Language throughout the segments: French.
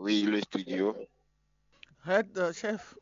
Oui, le studio. Head chef.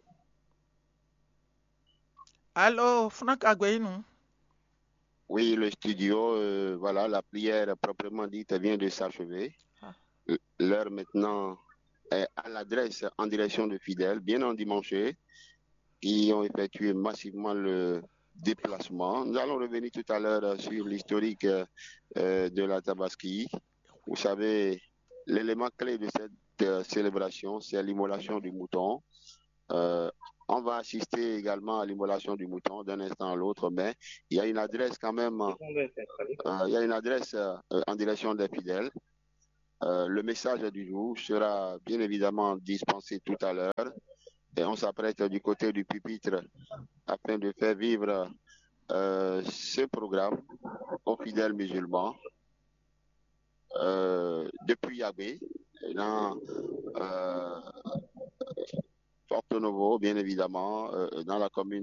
Allô, Fnak Agweinu. Oui, le studio. Voilà, la prière proprement dite vient de s'achever. Ah, L'heure maintenant est à l'adresse en direction de fidèles, bien endimanchés, qui ont effectué massivement le déplacement. Nous allons revenir tout à l'heure sur l'historique de la Tabaski. Vous savez, l'élément clé de cette célébration, c'est l'immolation du mouton. Euh, on va assister également à l'immolation du mouton d'un instant à l'autre, mais il y a une adresse quand même, il y a une adresse en direction des fidèles. Le message du jour sera bien évidemment dispensé tout à l'heure et on s'apprête du côté du pupitre afin de faire vivre ce programme aux fidèles musulmans depuis Yabé, dans euh, Porto Novo, bien évidemment, dans la commune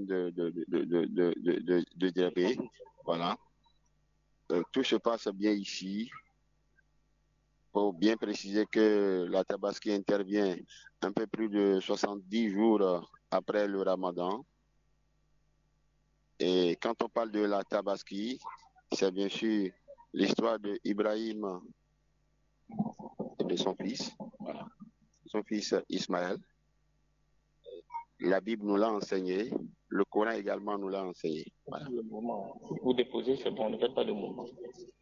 de Diabé. Voilà. Tout se passe bien ici. Faut bien préciser que la Tabaski intervient un peu plus de 70 jours après le Ramadan. Et quand on parle de la Tabaski, c'est bien sûr l'histoire de Ibrahim et de son fils, voilà, son fils Ismaël. La Bible nous l'a enseigné, le Coran également nous l'a enseigné. Voilà. Le moment. Vous déposez, c'est bon, ne faites pas de mouvement.